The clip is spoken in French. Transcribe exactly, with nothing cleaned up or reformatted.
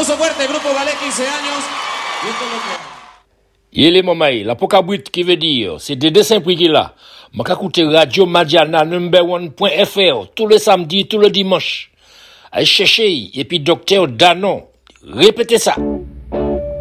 aplauso fuerte, Grupo Ballet, quinze años. Y esto es lo que... Il est mamai, la Pokabrit qui veut dire, c'est des dessins pris qu'il a. M'a écouté Radio Madiana number one point f r tous les samedis, tous les dimanches. Allez chercher, et puis docteur Danon. Répétez ça.